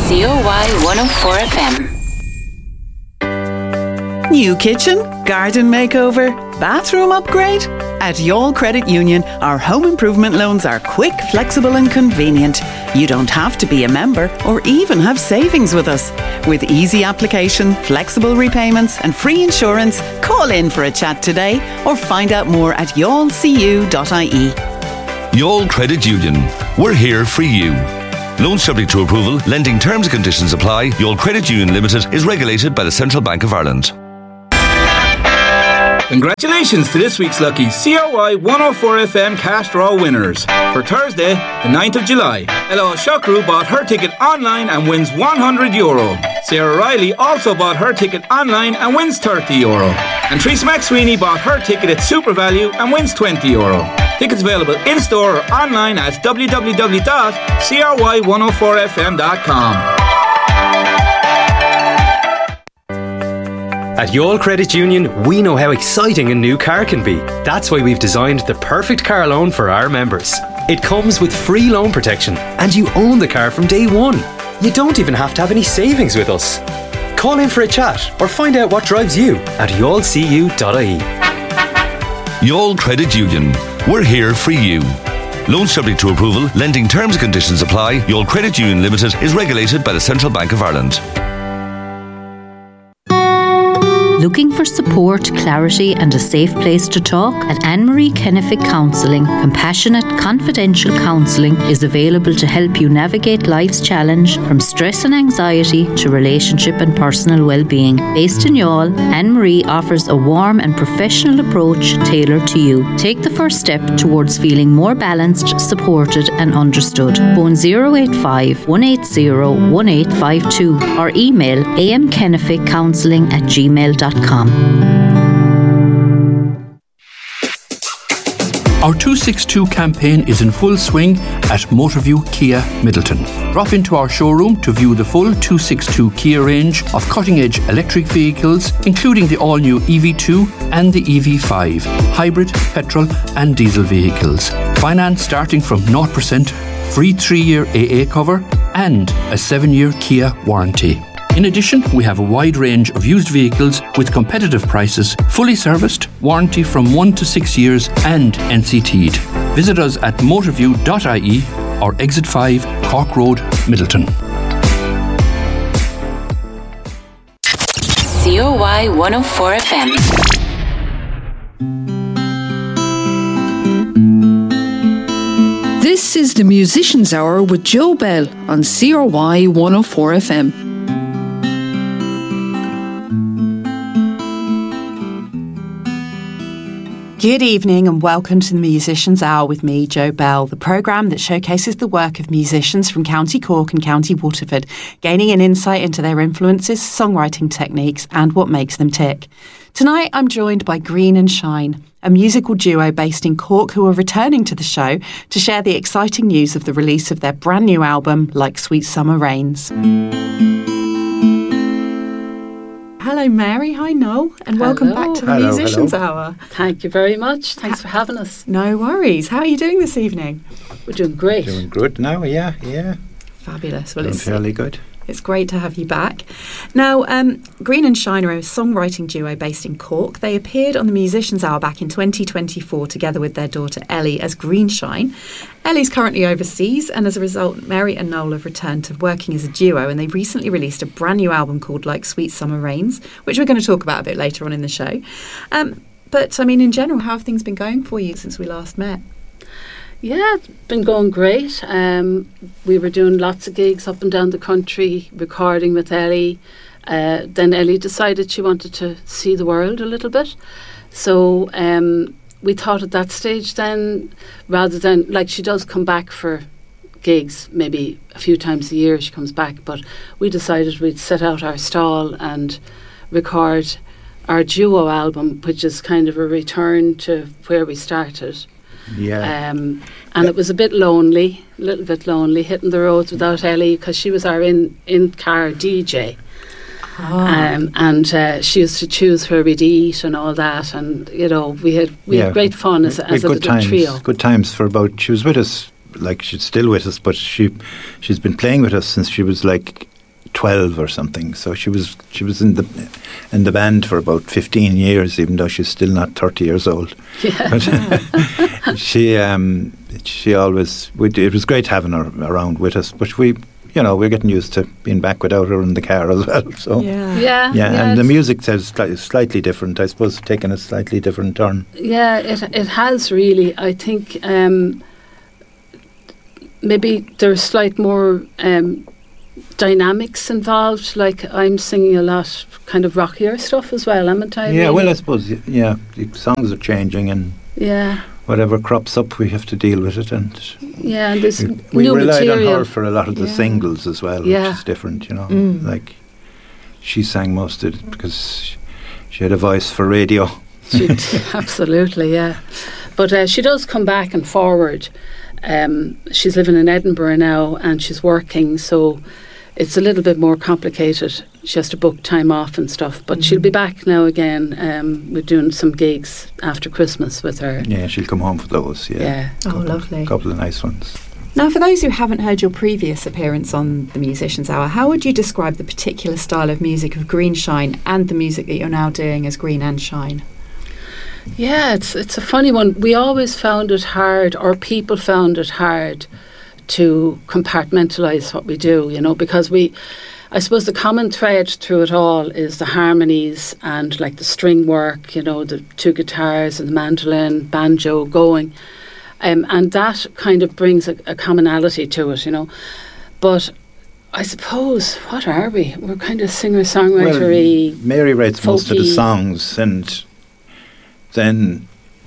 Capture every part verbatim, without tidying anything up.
C O Y one oh four F M. New kitchen, garden makeover, bathroom upgrade? At Yall Credit Union, our home improvement loans are quick, flexible and convenient. You don't have to be a member or even have savings with us. With easy application, flexible repayments and free insurance, call in for a chat today or find out more at yall c u dot I E. Yall Credit Union. We're here for you. Loan subject to approval, lending terms and conditions apply. Yall Credit Union Limited is regulated by the Central Bank of Ireland. Congratulations to this week's lucky C O Y one oh four F M cash draw winners. For Thursday, the ninth of July, Ella Shokru bought her ticket online and wins one hundred euro. Sarah Riley also bought her ticket online and wins thirty euro. And Teresa McSweeney bought her ticket at SuperValue and wins twenty euro. Tickets available in-store or online at w w w dot c r y one oh four f m dot com. At Yall Credit Union, we know how exciting a new car can be. That's why we've designed the perfect car loan for our members. It comes with free loan protection and you own the car from day one. You don't even have to have any savings with us. Call in for a chat or find out what drives you at yall c u dot I E. Yall Credit Union. We're here for you. Loan subject to approval, lending terms and conditions apply. Yall Credit Union Limited is regulated by the Central Bank of Ireland. Looking for support, clarity and a safe place to talk? At Anne-Marie Kennefic Counselling, compassionate, confidential counselling is available to help you navigate life's challenge from stress and anxiety to relationship and personal well-being. Based in Youghal, Anne-Marie offers a warm and professional approach tailored to you. Take the first step towards feeling more balanced, supported and understood. Phone zero eight five, one eight zero, one eight five two or email amkenneficcounselling at gmail dot com. Our two sixty-two campaign is in full swing at Motorview Kia Middleton. Drop into our showroom to view the full two sixty-two Kia range of cutting-edge electric vehicles, including the all-new E V two and the E V five, hybrid, petrol and diesel vehicles. Finance starting from zero percent, free three-year A A cover and a seven-year Kia warranty. In addition, we have a wide range of used vehicles with competitive prices, fully serviced, warranty from one to six years and N C T'd. Visit us at motorview dot I E or Exit five, Cork Road, Middleton. C O Y one oh four F M. This is the Musicians Hour with Joe Bell on C R Y one oh four F M. Good evening and welcome to the Musicians Hour with me, Jo Bell, the programme that showcases the work of musicians from County Cork and County Waterford, gaining an insight into their influences, songwriting techniques and what makes them tick. Tonight I'm joined by Green and Shine, a musical duo based in Cork who are returning to the show to share the exciting news of the release of their brand new album, Like Sweet Summer Rains. Hello Mary, hi Noel, and welcome hello. back to the hello, Musicians hello. Hour. Thank you very much. Thanks for having us. No worries. How are you doing this evening? We're doing great. Doing good now, yeah, yeah. Fabulous. Well, doing it's fairly good. It's great to have you back. Now, um, Green and Shine are a songwriting duo based in Cork. They appeared on the Musicians Hour back in twenty twenty-four together with their daughter Ellie as Green Shine. Ellie's currently overseas, and as a result, Mary and Noel have returned to working as a duo, and they recently released a brand new album called Like Sweet Summer Rains, which we're going to talk about a bit later on in the show. Um, but, I mean, in general, how have things been going for you since we last met? Yeah, it's been going great. Um, we were doing lots of gigs up and down the country, recording with Ellie. Uh, then Ellie decided she wanted to see the world a little bit. So um, we thought at that stage then, rather than, like she does come back for gigs, maybe a few times a year she comes back, but we decided we'd set out our stall and record our duo album, which is kind of a return to where we started. Yeah. Um, and yeah. It was a bit lonely, a little bit lonely, hitting the roads without Ellie, because she was our in, in-car D J. Oh. Um, and uh, she used to choose where we'd eat and all that, and you know we had we yeah. had great fun as, as a good little times, trio. Good times for about. She was with us, like she's still with us, but she she's been playing with us since she was like twelve or something. So she was she was in the in the band for about fifteen years, even though she's still not thirty years old. Yeah. But she um, she always we, it was great having her around with us. But we. You know, we're getting used to being back without her in the car as well. So yeah, yeah, yeah, yeah and the music says sli- slightly different. I suppose taking a slightly different turn. Yeah, it it has really. I think um, maybe there's slight more um, dynamics involved. Like I'm singing a lot, kind of rockier stuff as well, haven't I? Yeah, really? well, I suppose y- yeah, the songs are changing and yeah. Whatever crops up, we have to deal with it, and yeah, and there's we, we new relied material. on her for a lot of the yeah. singles as well, yeah. which is different, you know. Mm. Like she sang most of it because she had a voice for radio. She d- absolutely, yeah. But uh, she does come back and forward. Um, she's living in Edinburgh now, and she's working, so it's a little bit more complicated. She has to book time off and stuff, but mm. she'll be back now again. Um, we're doing some gigs after Christmas with her. Yeah, she'll come home for those. Yeah, yeah. Oh, couple, lovely. A couple of nice ones. Now, for those who haven't heard your previous appearance on the Musicians Hour, how would you describe the particular style of music of Green Shine and the music that you're now doing as Green and Shine? Yeah, it's it's a funny one. We always found it hard, or people found it hard, to compartmentalise what we do, you know, because we, I suppose the common thread through it all is the harmonies and like the string work, you know, the two guitars and the mandolin, banjo going. Um, and that kind of brings a, a commonality to it, you know. But I suppose, what are we? We're kind of singer-songwriter-y. Well, Mary writes folky. most of the songs, and then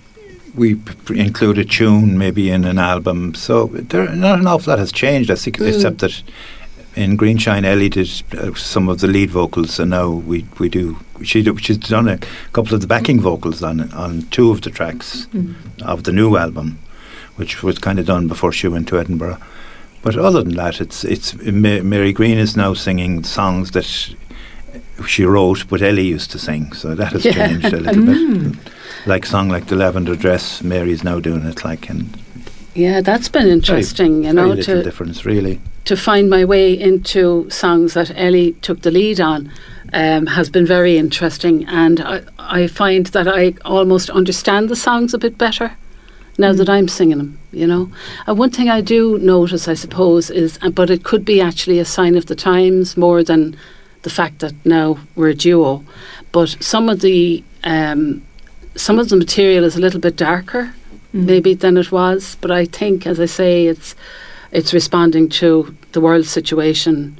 we p- include a tune maybe in an album. So there, not an awful lot has changed, I think, mm. except that in Green Shine, Ellie did uh, some of the lead vocals, and now we, we do. She do, she's done a couple of the backing vocals on on two of the tracks mm. of the new album, which was kind of done before she went to Edinburgh. But other than that, it's it's Ma- Mary Green is now singing songs that she wrote, but Ellie used to sing, so that has yeah. changed a little mm. bit. Like song like The Lavender Dress, Mary's now doing it. Like and yeah, that's been interesting, very, you know, very little to difference really. To find my way into songs that Ellie took the lead on um, has been very interesting, and I, I find that I almost understand the songs a bit better now mm. that I'm singing them, you know. And one thing I do notice, I suppose, is, uh, but it could be actually a sign of the times more than the fact that now we're a duo, but some of the um, some of the material is a little bit darker mm. maybe than it was, but I think, as I say, it's it's responding to the world situation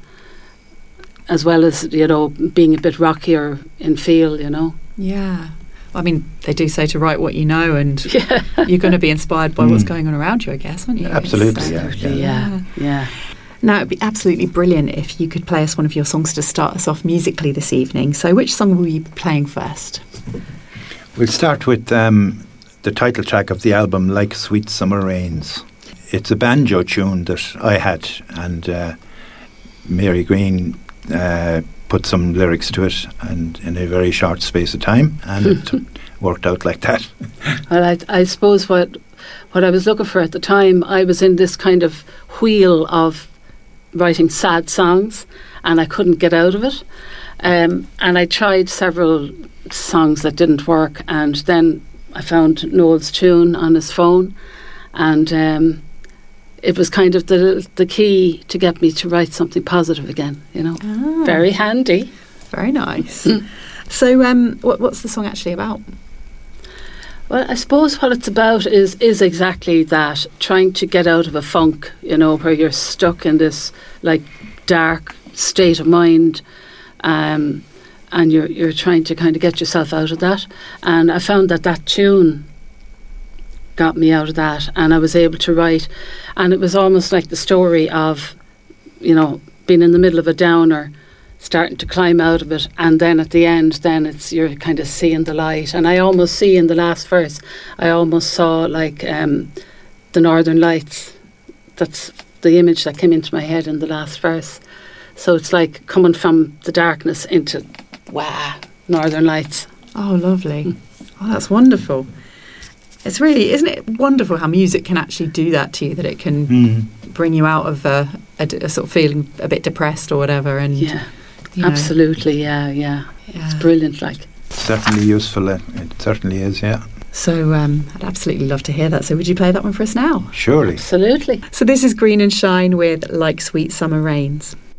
as well as, you know, being a bit rockier in feel, you know. Yeah. I mean, they do say to write what you know, and yeah. you're going to be inspired by mm. what's going on around you, I guess, aren't you? Absolutely, so, yeah, yeah. Yeah, yeah. Now, it'd be absolutely brilliant if you could play us one of your songs to start us off musically this evening. So which song will you be playing first? We'll start with um, the title track of the album, Like Sweet Summer Rains. It's a banjo tune that I had, and uh, Mary Green uh, put some lyrics to it, and in a very short space of time, and it worked out like that. Well, I, I suppose what what I was looking for at the time, I was in this kind of wheel of writing sad songs, and I couldn't get out of it. Um, and I tried several songs that didn't work, and then I found Noel's tune on his phone, and um, it was kind of the the key to get me to write something positive again, you know. Ah. Very handy. Very nice. Mm. So um, what, what's the song actually about? Well, I suppose what it's about is is exactly that, trying to get out of a funk, you know, where you're stuck in this like dark state of mind, um, and you're you're trying to kind of get yourself out of that. And I found that that tune got me out of that, and I was able to write, and it was almost like the story of, you know, being in the middle of a downer, starting to climb out of it, and then at the end, then it's you're kind of seeing the light. And I almost see in the last verse, I almost saw like um, the Northern Lights. That's the image that came into my head in the last verse. So it's like coming from the darkness into, wow, Northern Lights. Oh, lovely. Mm. Oh, that's wonderful. It's really, isn't it wonderful how music can actually do that to you, that it can mm. bring you out of a, a, a sort of feeling a bit depressed or whatever. And Yeah, you know. absolutely, yeah, yeah, Yeah. It's brilliant, like. Certainly useful. It, it certainly is, yeah. So um, I'd absolutely love to hear that. So would you play that one for us now? Surely. Absolutely. So this is Green and Shine with Like Sweet Summer Rains.